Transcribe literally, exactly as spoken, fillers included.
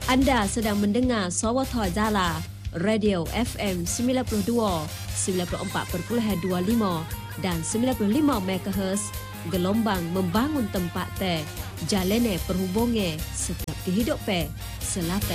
Anda sedang mendengar Sawatha Jala, Radio F M sembilan puluh dua, sembilan puluh empat perpuluhan dua lima dan sembilan puluh lima megahertz, gelombang membangun tempat teh, jalene perhubungan setiap kehidupan selatan